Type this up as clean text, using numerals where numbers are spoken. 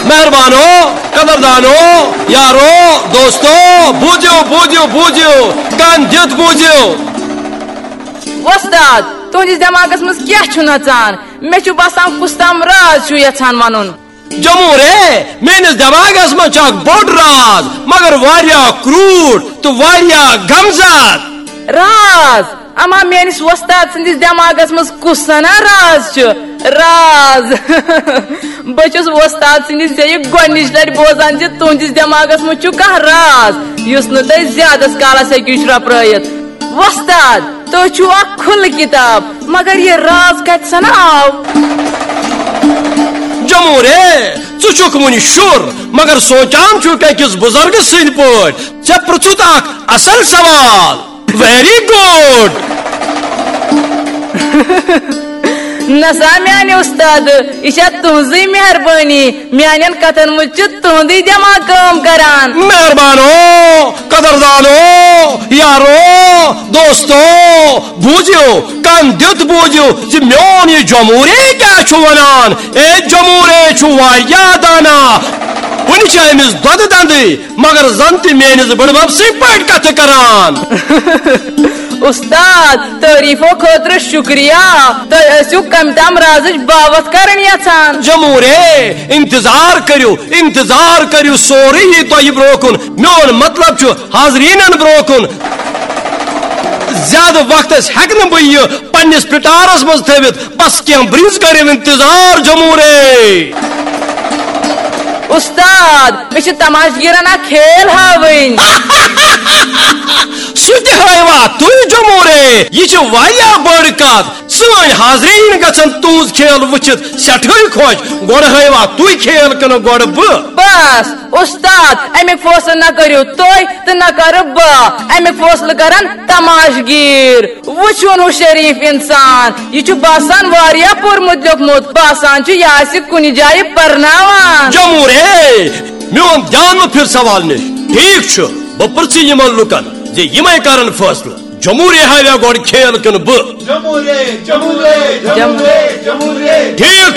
मेहरबानो कदरदानो यारो दोस्तों बूझो बूझो बूझो कान दित बूझो वस्ताद तुंदिस दिमागस मज क्या नचान मे बसान कुछ तम राज यछान वन जमूरे मेनिस दिमागस मज बोड़ राज मगर वारिया क्रूर तो वारिया गमजत राज अमा मेनिस वस्ताद संदिस दिमागस मज कुछ राज राज बचुस वस्ताद संदिस जे गोनिश लट बोजान जे तुंदिस दिमागस मज कह राज युस न तै ज्यादस कालस हेकिउ श्रपरयत वस्ताद तो छु अख खुल किताब मगर ये राज कत सन आव जमूरे चुक मुनि शुर मगर सोचान छु किस बुजुर्ग सिंह पट चे पृछुत अख असल सवाल वेरी गुड नसा म्याने उस्ताद इशा तुझी मेहरबानी म्यान कथन मुझ तुंदी दिमाग काम करान मेहरबानो कदरदानो यारो दोस्तों बूझो कान दित बूझो जी म्योन ये जमूरे क्या छु वनान ए जमूरे छु वारिया दाना वन अमिस दद दंद मगर जन त मेनिस बड़बब से पट कथ करान उस्ताद तारीफो खतर शुक्रिया तो कम तम राज बावत करन यछान जमूरे इंतजार करियो सोरे ये तो ब्रोकुन मोन मतलब छु हाजरीनन ब्रोकुन ज्यादा वक्त हेक न बह पन्निस पिटारस मज थवित बस क्या ब्रिज करियो इंतजार जमूरे उस्ताद मे तमाशगिरन खेल हावन सुत हवा तु जमूरे यह बड़ कत सन हाजरीन गन तुज खेल वुचित सठे खुश गोड़ हवा तु खेल कन गोड़ बस उस्ताद अमिक फैसला न करियो तुय तो न कर अमिक फैसला करन तमाशगीर वुचुन हो शरीफ इंसान यह बासान वारिया पोरमुत लिखमुत बासान यह कुन जाय परनावान जमूरे मोन ध्यान में फिर सवाल निश ठीक बह पृछ यमन लुकन जे यमे करन फैसला जमूरे हाव्या गोड़ खेल कन जमूरे जमूरे जमूरे जमूरे ठीक